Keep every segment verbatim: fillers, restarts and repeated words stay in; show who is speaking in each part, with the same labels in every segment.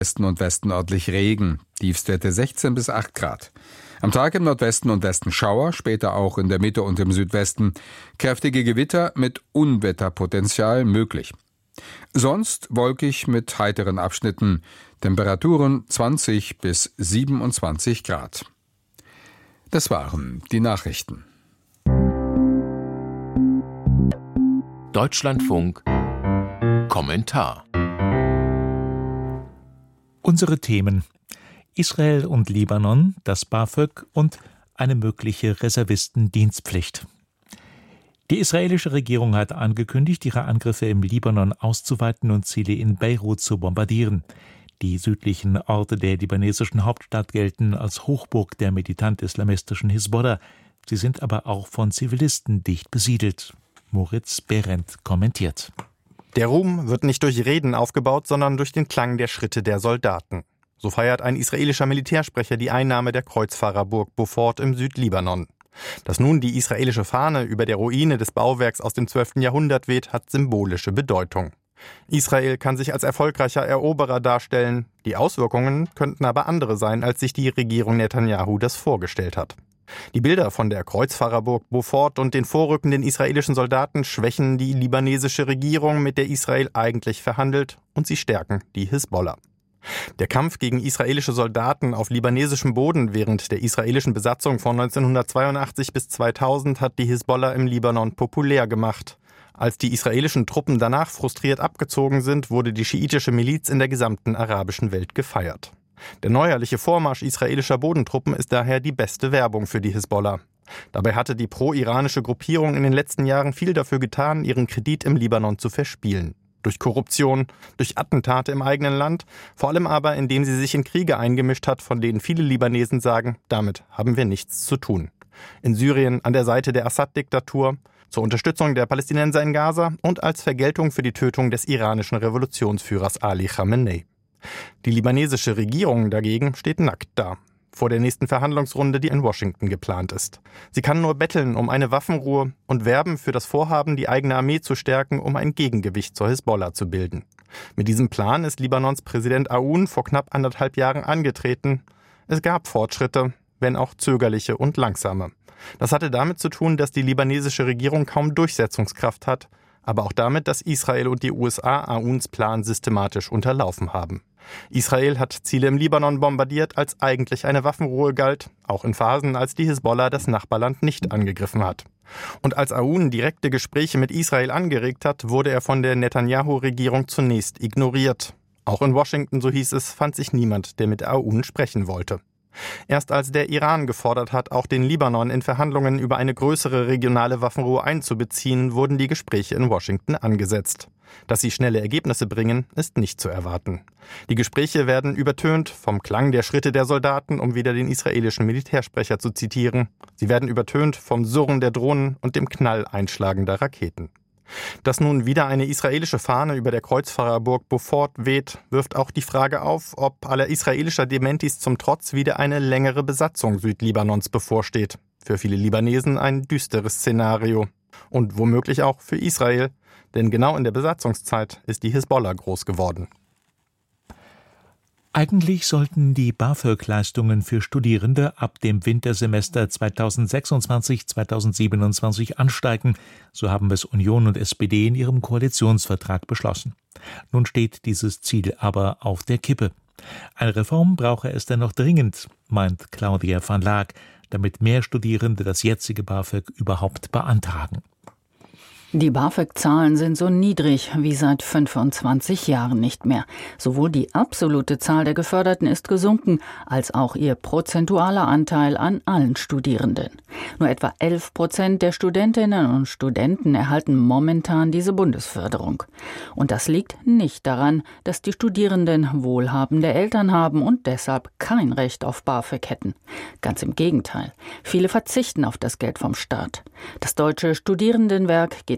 Speaker 1: Westen und Westen örtlich Regen, Tiefstwerte sechzehn bis acht Grad. Am Tag im Nordwesten und Westen Schauer, später auch in der Mitte und im Südwesten kräftige Gewitter mit Unwetterpotenzial möglich. Sonst wolkig mit heiteren Abschnitten, Temperaturen zwanzig bis siebenundzwanzig Grad. Das waren die Nachrichten.
Speaker 2: Deutschlandfunk Kommentar.
Speaker 3: Unsere Themen: Israel und Libanon, das BAföG und eine mögliche Reservistendienstpflicht. Die israelische Regierung hat angekündigt, ihre Angriffe im Libanon auszuweiten und Ziele in Beirut zu bombardieren. Die südlichen Orte der libanesischen Hauptstadt gelten als Hochburg der militant-islamistischen Hisbollah. Sie sind aber auch von Zivilisten dicht besiedelt. Moritz Behrendt kommentiert.
Speaker 4: Der Ruhm wird nicht durch Reden aufgebaut, sondern durch den Klang der Schritte der Soldaten. So feiert ein israelischer Militärsprecher die Einnahme der Kreuzfahrerburg Beaufort im Südlibanon. Dass nun die israelische Fahne über der Ruine des Bauwerks aus dem zwölften Jahrhundert weht, hat symbolische Bedeutung. Israel kann sich als erfolgreicher Eroberer darstellen. Die Auswirkungen könnten aber andere sein, als sich die Regierung Netanyahu das vorgestellt hat. Die Bilder von der Kreuzfahrerburg Beaufort und den vorrückenden israelischen Soldaten schwächen die libanesische Regierung, mit der Israel eigentlich verhandelt, und sie stärken die Hisbollah. Der Kampf gegen israelische Soldaten auf libanesischem Boden während der israelischen Besatzung von neunzehnhundertzweiundachtzig bis zweitausend hat die Hisbollah im Libanon populär gemacht. Als die israelischen Truppen danach frustriert abgezogen sind, wurde die schiitische Miliz in der gesamten arabischen Welt gefeiert. Der neuerliche Vormarsch israelischer Bodentruppen ist daher die beste Werbung für die Hisbollah. Dabei hatte die pro-iranische Gruppierung in den letzten Jahren viel dafür getan, ihren Kredit im Libanon zu verspielen. Durch Korruption, durch Attentate im eigenen Land, vor allem aber, indem sie sich in Kriege eingemischt hat, von denen viele Libanesen sagen, damit haben wir nichts zu tun. In Syrien an der Seite der Assad-Diktatur, zur Unterstützung der Palästinenser in Gaza und als Vergeltung für die Tötung des iranischen Revolutionsführers Ali Khamenei. Die libanesische Regierung dagegen steht nackt da, vor der nächsten Verhandlungsrunde, die in Washington geplant ist. Sie kann nur betteln um eine Waffenruhe und werben für das Vorhaben, die eigene Armee zu stärken, um ein Gegengewicht zur Hisbollah zu bilden. Mit diesem Plan ist Libanons Präsident Aoun vor knapp anderthalb Jahren angetreten. Es gab Fortschritte, wenn auch zögerliche und langsame. Das hatte damit zu tun, dass die libanesische Regierung kaum Durchsetzungskraft hat, aber auch damit, dass Israel und die U S A Aouns Plan systematisch unterlaufen haben. Israel hat Ziele im Libanon bombardiert, als eigentlich eine Waffenruhe galt, auch in Phasen, als die Hisbollah das Nachbarland nicht angegriffen hat. Und als Aoun direkte Gespräche mit Israel angeregt hat, wurde er von der Netanyahu-Regierung zunächst ignoriert. Auch in Washington, so hieß es, fand sich niemand, der mit Aoun sprechen wollte. Erst als der Iran gefordert hat, auch den Libanon in Verhandlungen über eine größere regionale Waffenruhe einzubeziehen, wurden die Gespräche in Washington angesetzt. Dass sie schnelle Ergebnisse bringen, ist nicht zu erwarten. Die Gespräche werden übertönt vom Klang der Schritte der Soldaten, um wieder den israelischen Militärsprecher zu zitieren. Sie werden übertönt vom Surren der Drohnen und dem Knall einschlagender Raketen. Dass nun wieder eine israelische Fahne über der Kreuzfahrerburg Beaufort weht, wirft auch die Frage auf, ob aller israelischer Dementis zum Trotz wieder eine längere Besatzung Südlibanons bevorsteht. Für viele Libanesen ein düsteres Szenario. Und womöglich auch für Israel, denn genau in der Besatzungszeit ist die Hisbollah groß geworden.
Speaker 3: Eigentlich sollten die BAföG-Leistungen für Studierende ab dem Wintersemester zweitausendsechsundzwanzig zweitausendsiebenundzwanzig ansteigen, so haben es Union und S P D in ihrem Koalitionsvertrag beschlossen. Nun steht dieses Ziel aber auf der Kippe. Eine Reform brauche es dennoch dringend, meint Claudia van Laak, damit mehr Studierende das jetzige BAföG überhaupt beantragen.
Speaker 5: Die BAföG-Zahlen sind so niedrig wie seit fünfundzwanzig Jahren nicht mehr. Sowohl die absolute Zahl der Geförderten ist gesunken, als auch ihr prozentualer Anteil an allen Studierenden. Nur etwa elf Prozent der Studentinnen und Studenten erhalten momentan diese Bundesförderung. Und das liegt nicht daran, dass die Studierenden wohlhabende Eltern haben und deshalb kein Recht auf BAföG hätten. Ganz im Gegenteil. Viele verzichten auf das Geld vom Staat. Das Deutsche Studierendenwerk geht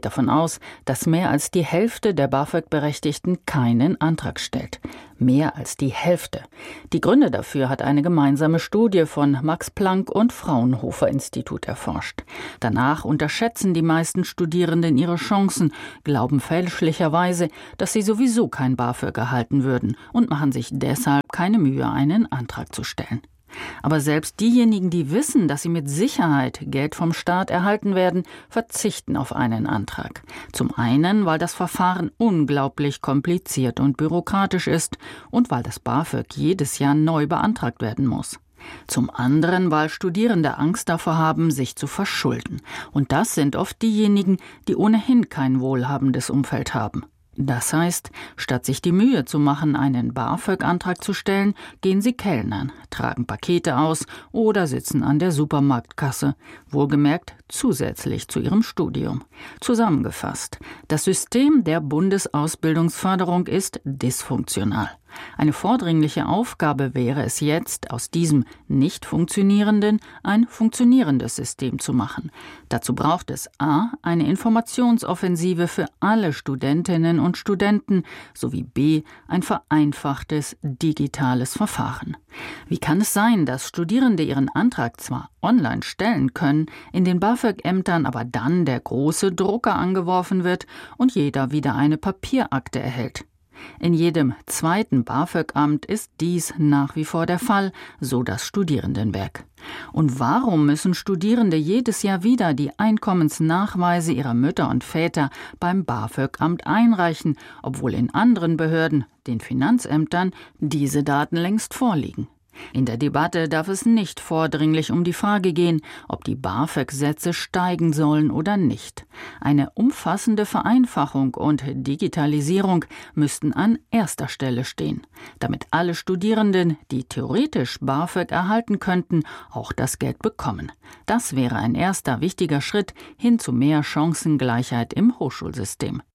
Speaker 5: geht davon aus, dass mehr als die Hälfte der BAföG-Berechtigten keinen Antrag stellt. Mehr als die Hälfte. Die Gründe dafür hat eine gemeinsame Studie von Max-Planck- und Fraunhofer-Institut erforscht. Danach unterschätzen die meisten Studierenden ihre Chancen, glauben fälschlicherweise, dass sie sowieso kein BAföG erhalten würden und machen sich deshalb keine Mühe, einen Antrag zu stellen. Aber selbst diejenigen, die wissen, dass sie mit Sicherheit Geld vom Staat erhalten werden, verzichten auf einen Antrag. Zum einen, weil das Verfahren unglaublich kompliziert und bürokratisch ist und weil das BAföG jedes Jahr neu beantragt werden muss. Zum anderen, weil Studierende Angst davor haben, sich zu verschulden. Und das sind oft diejenigen, die ohnehin kein wohlhabendes Umfeld haben. Das heißt, statt sich die Mühe zu machen, einen BAföG-Antrag zu stellen, gehen sie kellnern, tragen Pakete aus oder sitzen an der Supermarktkasse, wohlgemerkt zusätzlich zu ihrem Studium. Zusammengefasst, das System der Bundesausbildungsförderung ist dysfunktional. Eine vordringliche Aufgabe wäre es jetzt, aus diesem nicht funktionierenden ein funktionierendes System zu machen. Dazu braucht es a. eine Informationsoffensive für alle Studentinnen und Studenten sowie b. ein vereinfachtes digitales Verfahren. Wie kann es sein, dass Studierende ihren Antrag zwar online stellen können, in den BAföG-Ämtern aber dann der große Drucker angeworfen wird und jeder wieder eine Papierakte erhält? In jedem zweiten BAföG-Amt ist dies nach wie vor der Fall, so das Studierendenwerk. Und warum müssen Studierende jedes Jahr wieder die Einkommensnachweise ihrer Mütter und Väter beim BAföG-Amt einreichen, obwohl in anderen Behörden, den Finanzämtern, diese Daten längst vorliegen? In der Debatte darf es nicht vordringlich um die Frage gehen, ob die BAföG-Sätze steigen sollen oder nicht. Eine umfassende Vereinfachung und Digitalisierung müssten an erster Stelle stehen, damit alle Studierenden, die theoretisch BAföG erhalten könnten, auch das Geld bekommen. Das wäre ein erster wichtiger Schritt hin zu mehr Chancengleichheit im Hochschulsystem.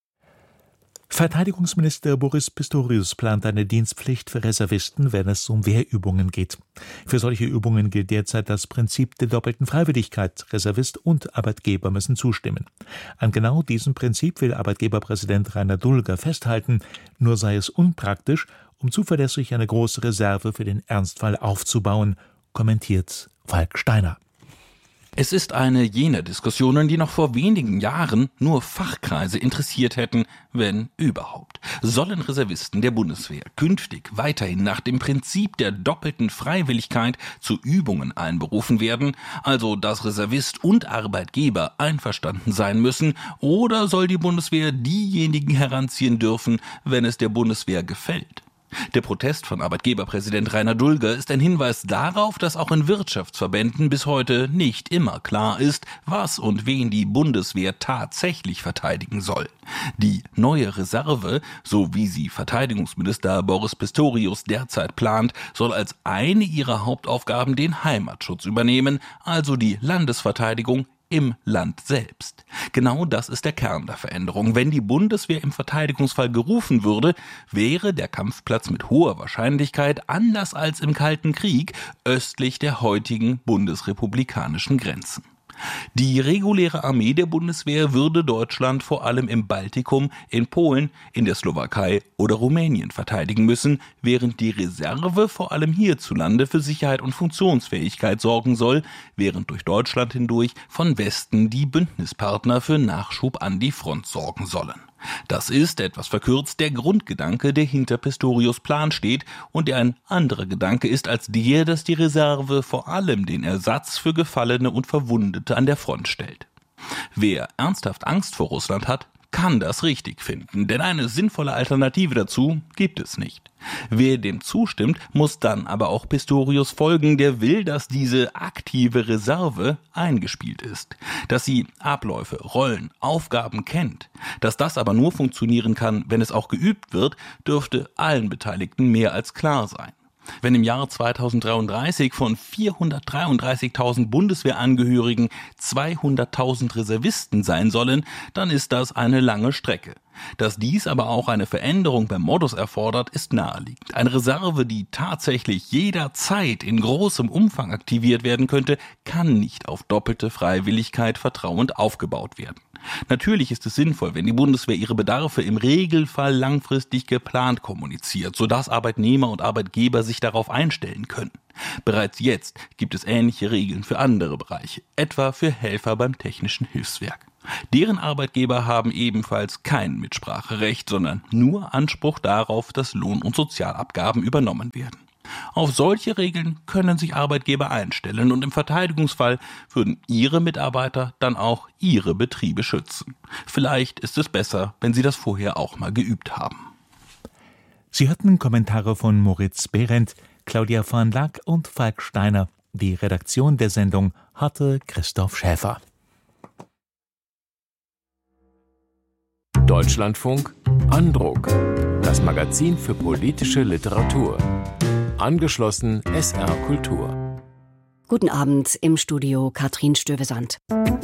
Speaker 3: Verteidigungsminister Boris Pistorius plant eine Dienstpflicht für Reservisten, wenn es um Wehrübungen geht. Für solche Übungen gilt derzeit das Prinzip der doppelten Freiwilligkeit. Reservist und Arbeitgeber müssen zustimmen. An genau diesem Prinzip will Arbeitgeberpräsident Rainer Dulger festhalten, nur sei es unpraktisch, um zuverlässig eine große Reserve für den Ernstfall aufzubauen, kommentiert Falk Steiner.
Speaker 6: Es ist eine jener Diskussionen, die noch vor wenigen Jahren nur Fachkreise interessiert hätten, wenn überhaupt. Sollen Reservisten der Bundeswehr künftig weiterhin nach dem Prinzip der doppelten Freiwilligkeit zu Übungen einberufen werden, also dass Reservist und Arbeitgeber einverstanden sein müssen, oder soll die Bundeswehr diejenigen heranziehen dürfen, wenn es der Bundeswehr gefällt? Der Protest von Arbeitgeberpräsident Rainer Dulger ist ein Hinweis darauf, dass auch in Wirtschaftsverbänden bis heute nicht immer klar ist, was und wen die Bundeswehr tatsächlich verteidigen soll. Die neue Reserve, so wie sie Verteidigungsminister Boris Pistorius derzeit plant, soll als eine ihrer Hauptaufgaben den Heimatschutz übernehmen, also die Landesverteidigung im Land selbst. Genau das ist der Kern der Veränderung. Wenn die Bundeswehr im Verteidigungsfall gerufen würde, wäre der Kampfplatz mit hoher Wahrscheinlichkeit, anders als im Kalten Krieg, östlich der heutigen bundesrepublikanischen Grenzen. Die reguläre Armee der Bundeswehr würde Deutschland vor allem im Baltikum, in Polen, in der Slowakei oder Rumänien verteidigen müssen, während die Reserve vor allem hierzulande für Sicherheit und Funktionsfähigkeit sorgen soll, während durch Deutschland hindurch von Westen die Bündnispartner für Nachschub an die Front sorgen sollen. Das ist, etwas verkürzt, der Grundgedanke, der hinter Pistorius' Plan steht und der ein anderer Gedanke ist als der, dass die Reserve vor allem den Ersatz für Gefallene und Verwundete an der Front stellt. Wer ernsthaft Angst vor Russland hat, kann das richtig finden, denn eine sinnvolle Alternative dazu gibt es nicht. Wer dem zustimmt, muss dann aber auch Pistorius folgen, der will, dass diese aktive Reserve eingespielt ist, dass sie Abläufe, Rollen, Aufgaben kennt. Dass das aber nur funktionieren kann, wenn es auch geübt wird, dürfte allen Beteiligten mehr als klar sein. Wenn im Jahr zweitausenddreiunddreißig von vierhundertdreiunddreißigtausend Bundeswehrangehörigen zweihunderttausend Reservisten sein sollen, dann ist das eine lange Strecke. Dass dies aber auch eine Veränderung beim Modus erfordert, ist naheliegend. Eine Reserve, die tatsächlich jederzeit in großem Umfang aktiviert werden könnte, kann nicht auf doppelte Freiwilligkeit vertrauend aufgebaut werden. Natürlich ist es sinnvoll, wenn die Bundeswehr ihre Bedarfe im Regelfall langfristig geplant kommuniziert, sodass Arbeitnehmer und Arbeitgeber sich darauf einstellen können. Bereits jetzt gibt es ähnliche Regeln für andere Bereiche, etwa für Helfer beim Technischen Hilfswerk. Deren Arbeitgeber haben ebenfalls kein Mitspracherecht, sondern nur Anspruch darauf, dass Lohn- und Sozialabgaben übernommen werden. Auf solche Regeln können sich Arbeitgeber einstellen und im Verteidigungsfall würden ihre Mitarbeiter dann auch ihre Betriebe schützen. Vielleicht ist es besser, wenn sie das vorher auch mal geübt haben.
Speaker 3: Sie hatten Kommentare von Moritz Behrendt, Claudia van Lack und Falk Steiner. Die Redaktion der Sendung hatte Christoph Schäfer.
Speaker 2: Deutschlandfunk Andruck. Das Magazin für politische Literatur. Angeschlossen S R Kultur.
Speaker 7: Guten Abend, im Studio Katrin Stövesand.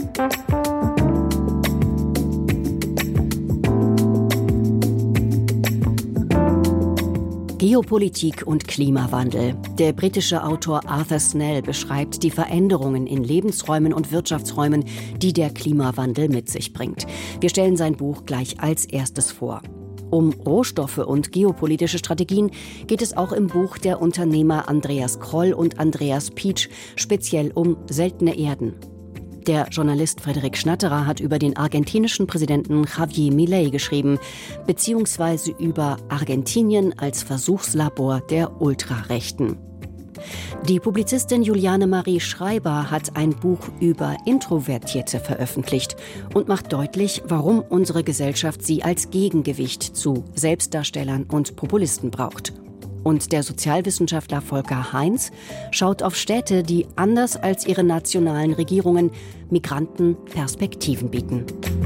Speaker 7: Geopolitik und Klimawandel. Der britische Autor Arthur Snell beschreibt die Veränderungen in Lebensräumen und Wirtschaftsräumen, die der Klimawandel mit sich bringt. Wir stellen sein Buch gleich als erstes vor. Um Rohstoffe und geopolitische Strategien geht es auch im Buch der Unternehmer Andreas Kroll und Andreas Pietsch, speziell um seltene Erden. Der Journalist Frederik Schnatterer hat über den argentinischen Präsidenten Javier Milei geschrieben, beziehungsweise über Argentinien als Versuchslabor der Ultrarechten. Die Publizistin Juliane Marie Schreiber hat ein Buch über Introvertierte veröffentlicht und macht deutlich, warum unsere Gesellschaft sie als Gegengewicht zu Selbstdarstellern und Populisten braucht. Und der Sozialwissenschaftler Volker Heinz schaut auf Städte, die anders als ihre nationalen Regierungen Migranten Perspektiven bieten.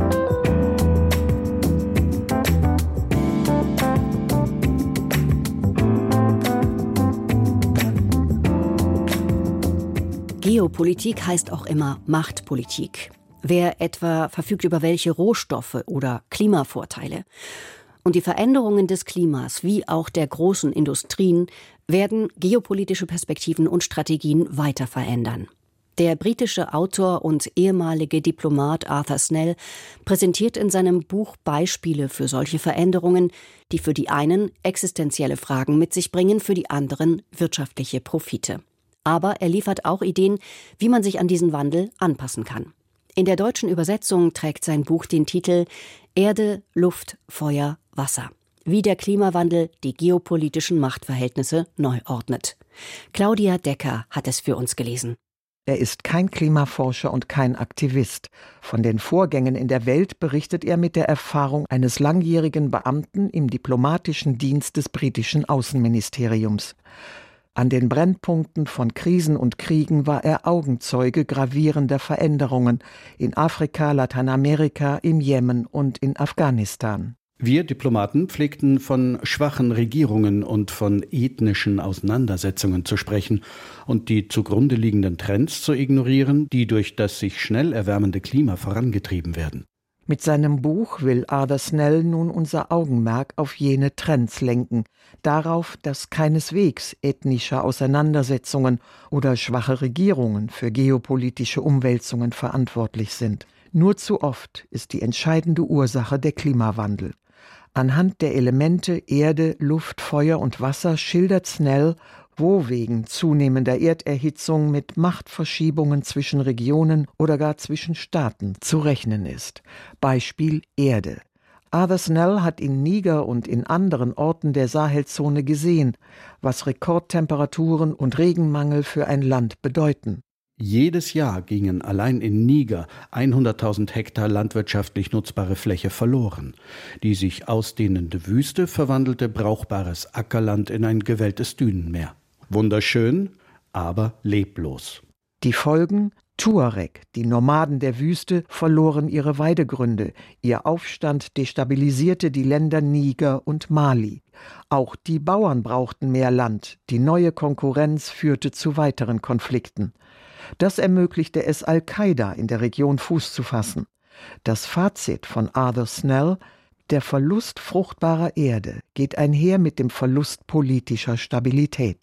Speaker 7: Geopolitik heißt auch immer Machtpolitik. Wer etwa verfügt über welche Rohstoffe oder Klimavorteile? Und die Veränderungen des Klimas, wie auch der großen Industrien, werden geopolitische Perspektiven und Strategien weiter verändern. Der britische Autor und ehemalige Diplomat Arthur Snell präsentiert in seinem Buch Beispiele für solche Veränderungen, die für die einen existenzielle Fragen mit sich bringen, für die anderen wirtschaftliche Profite. Aber er liefert auch Ideen, wie man sich an diesen Wandel anpassen kann. In der deutschen Übersetzung trägt sein Buch den Titel Erde, Luft, Feuer, Wasser. Wie der Klimawandel die geopolitischen Machtverhältnisse neu ordnet. Claudia Decker hat es für uns gelesen.
Speaker 8: Er ist kein Klimaforscher und kein Aktivist. Von den Vorgängen in der Welt berichtet er mit der Erfahrung eines langjährigen Beamten im diplomatischen Dienst des britischen Außenministeriums. An den Brennpunkten von Krisen und Kriegen war er Augenzeuge gravierender Veränderungen in Afrika, Lateinamerika, im Jemen und in Afghanistan.
Speaker 9: Wir Diplomaten pflegten von schwachen Regierungen und von ethnischen Auseinandersetzungen zu sprechen und die zugrunde liegenden Trends zu ignorieren, die durch das sich schnell erwärmende Klima vorangetrieben werden.
Speaker 8: Mit seinem Buch will Arthur Snell nun unser Augenmerk auf jene Trends lenken, darauf, dass keineswegs ethnische Auseinandersetzungen oder schwache Regierungen für geopolitische Umwälzungen verantwortlich sind. Nur zu oft ist die entscheidende Ursache der Klimawandel. Anhand der Elemente Erde, Luft, Feuer und Wasser schildert Snell, wo wegen zunehmender Erderhitzung mit Machtverschiebungen zwischen Regionen oder gar zwischen Staaten zu rechnen ist. Beispiel Erde. Arthur Snell hat in Niger und in anderen Orten der Sahelzone gesehen, was Rekordtemperaturen und Regenmangel für ein Land bedeuten.
Speaker 9: Jedes Jahr gingen allein in Niger hunderttausend Hektar landwirtschaftlich nutzbare Fläche verloren. Die sich ausdehnende Wüste verwandelte brauchbares Ackerland in ein gewelltes Dünenmeer. Wunderschön, aber leblos.
Speaker 8: Die Folgen? Tuareg, die Nomaden der Wüste, verloren ihre Weidegründe. Ihr Aufstand destabilisierte die Länder Niger und Mali. Auch die Bauern brauchten mehr Land. Die neue Konkurrenz führte zu weiteren Konflikten. Das ermöglichte es Al-Qaida, in der Region Fuß zu fassen. Das Fazit von Arthur Snell: Der Verlust fruchtbarer Erde geht einher mit dem Verlust politischer Stabilität.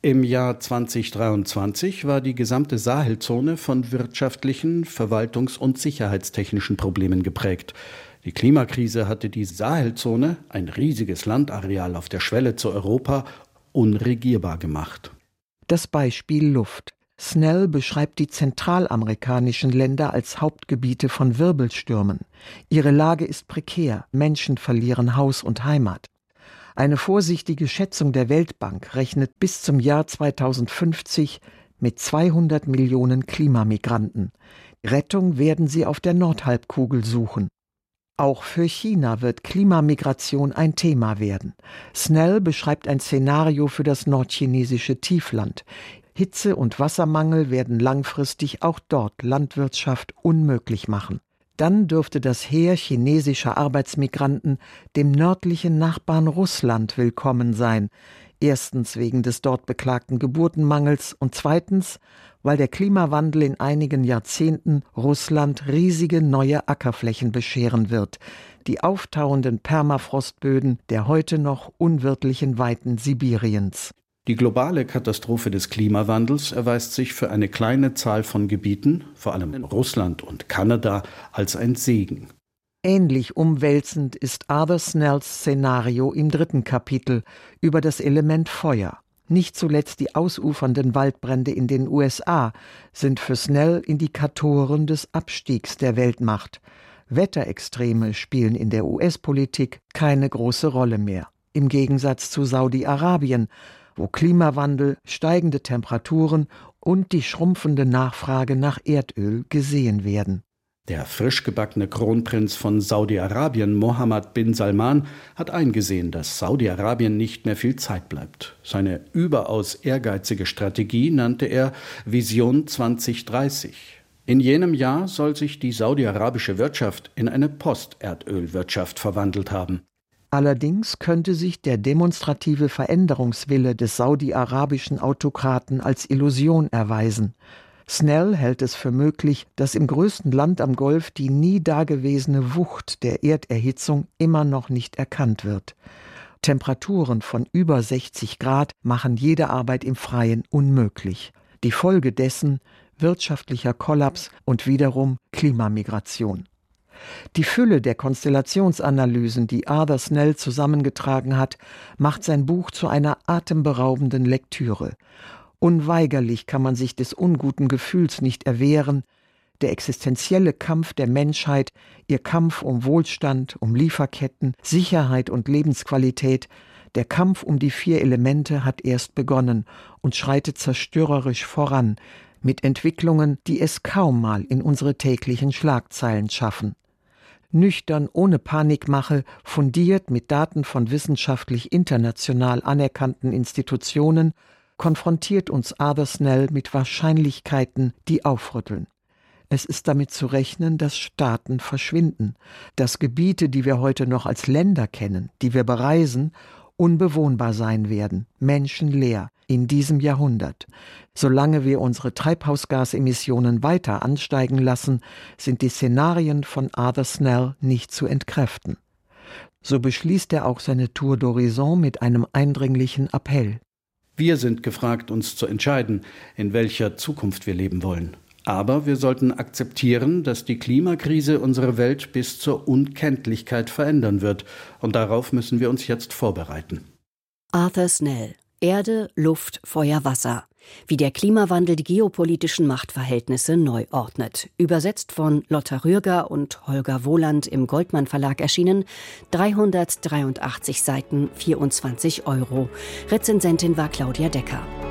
Speaker 9: Im Jahr zweitausenddreiundzwanzig war die gesamte Sahelzone von wirtschaftlichen, verwaltungs- und sicherheitstechnischen Problemen geprägt. Die Klimakrise hatte die Sahelzone, ein riesiges Landareal auf der Schwelle zu Europa, unregierbar gemacht.
Speaker 8: Das Beispiel Luft. Snell beschreibt die zentralamerikanischen Länder als Hauptgebiete von Wirbelstürmen. Ihre Lage ist prekär, Menschen verlieren Haus und Heimat. Eine vorsichtige Schätzung der Weltbank rechnet bis zum Jahr zweitausendfünfzig mit zweihundert Millionen Klimamigranten. Rettung werden sie auf der Nordhalbkugel suchen. Auch für China wird Klimamigration ein Thema werden. Snell beschreibt ein Szenario für das nordchinesische Tiefland. Hitze- und Wassermangel werden langfristig auch dort Landwirtschaft unmöglich machen. Dann dürfte das Heer chinesischer Arbeitsmigranten dem nördlichen Nachbarn Russland willkommen sein. Erstens wegen des dort beklagten Geburtenmangels und zweitens, weil der Klimawandel in einigen Jahrzehnten Russland riesige neue Ackerflächen bescheren wird. Die auftauenden Permafrostböden der heute noch unwirtlichen Weiten Sibiriens.
Speaker 9: Die globale Katastrophe des Klimawandels erweist sich für eine kleine Zahl von Gebieten, vor allem in Russland und Kanada, als ein Segen.
Speaker 8: Ähnlich umwälzend ist Arthur Snells Szenario im dritten Kapitel über das Element Feuer. Nicht zuletzt die ausufernden Waldbrände in den U S A sind für Snell Indikatoren des Abstiegs der Weltmacht. Wetterextreme spielen in der U S-Politik keine große Rolle mehr. Im Gegensatz zu Saudi-Arabien, wo Klimawandel, steigende Temperaturen und die schrumpfende Nachfrage nach Erdöl gesehen werden.
Speaker 9: Der frisch gebackene Kronprinz von Saudi-Arabien, Mohammed bin Salman, hat eingesehen, dass Saudi-Arabien nicht mehr viel Zeit bleibt. Seine überaus ehrgeizige Strategie nannte er Vision zwanzig dreißig. In jenem Jahr soll sich die saudi-arabische Wirtschaft in eine Post-Erdölwirtschaft verwandelt haben.
Speaker 8: Allerdings könnte sich der demonstrative Veränderungswille des saudi-arabischen Autokraten als Illusion erweisen. Snell hält es für möglich, dass im größten Land am Golf die nie dagewesene Wucht der Erderhitzung immer noch nicht erkannt wird. Temperaturen von über sechzig Grad machen jede Arbeit im Freien unmöglich. Die Folge dessen wirtschaftlicher Kollaps und wiederum Klimamigration. Die Fülle der Konstellationsanalysen, die Arthur Snell zusammengetragen hat, macht sein Buch zu einer atemberaubenden Lektüre. Unweigerlich kann man sich des unguten Gefühls nicht erwehren. Der existenzielle Kampf der Menschheit, ihr Kampf um Wohlstand, um Lieferketten, Sicherheit und Lebensqualität, der Kampf um die vier Elemente hat erst begonnen und schreitet zerstörerisch voran, mit Entwicklungen, die es kaum mal in unsere täglichen Schlagzeilen schaffen. Nüchtern, ohne Panikmache, fundiert mit Daten von wissenschaftlich international anerkannten Institutionen, konfrontiert uns Arthur Snell mit Wahrscheinlichkeiten, die aufrütteln. Es ist damit zu rechnen, dass Staaten verschwinden, dass Gebiete, die wir heute noch als Länder kennen, die wir bereisen, unbewohnbar sein werden, menschenleer in diesem Jahrhundert. Solange wir unsere Treibhausgasemissionen weiter ansteigen lassen, sind die Szenarien von Arthur Snell nicht zu entkräften. So beschließt er auch seine Tour d'Horizon mit einem eindringlichen Appell.
Speaker 9: Wir sind gefragt, uns zu entscheiden, in welcher Zukunft wir leben wollen. Aber wir sollten akzeptieren, dass die Klimakrise unsere Welt bis zur Unkenntlichkeit verändern wird. Und darauf müssen wir uns jetzt vorbereiten.
Speaker 7: Arthur Snell. Erde, Luft, Feuer, Wasser. Wie der Klimawandel die geopolitischen Machtverhältnisse neu ordnet. Übersetzt von Lotta Rürger und Holger Wohland im Goldmann Verlag erschienen. dreihundertdreiundachtzig Seiten, vierundzwanzig Euro. Rezensentin war Claudia Decker.